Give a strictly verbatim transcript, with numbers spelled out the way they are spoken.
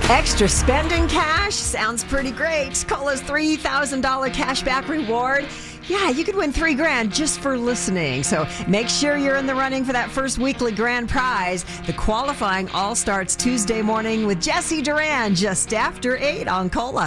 Extra spending cash sounds pretty great. Cola's three thousand dollars cash back reward. Yeah, you could win three grand just for listening. So make sure you're in the running for that first weekly grand prize. The qualifying all starts Tuesday morning with Jesse Duran just after eight on Cola.